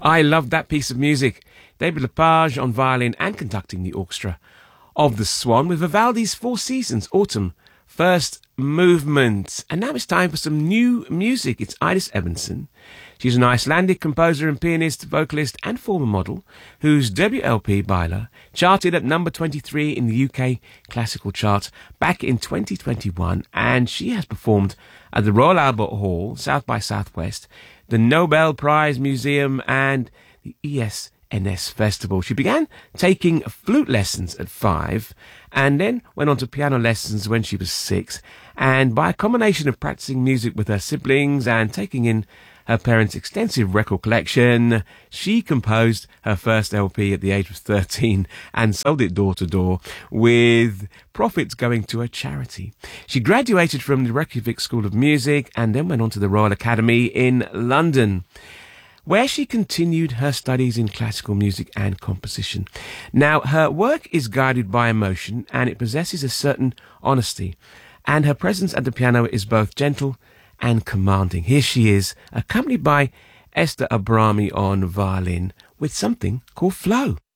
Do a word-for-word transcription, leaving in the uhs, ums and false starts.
I loved that piece of music. David Lepage on violin and conducting the orchestra of the Swan with Vivaldi's Four Seasons, Autumn, First Movement. And now it's time for some new music. It's Iris Evansson. She's an Icelandic composer and pianist, vocalist and former model whose debut L P, Baila, charted at number twenty-three in the U K classical chart back in twenty twenty-one, and she has performed at the Royal Albert Hall, South by Southwest, the Nobel Prize Museum and the E S N S Festival. She began taking flute lessons at five and then went on to piano lessons when she was six, and by a combination of practicing music with her siblings and taking in her parents' extensive record collection, she composed her first L P at the age of thirteen and sold it door to door, with profits going to a charity. She graduated from the Reykjavik School of Music and then went on to the Royal Academy in London, where she continued her studies in classical music and composition. Now, her work is guided by emotion and it possesses a certain honesty, and her presence at the piano is both gentle and commanding. Here she is, accompanied by Esther Abrami on violin with something called Flow.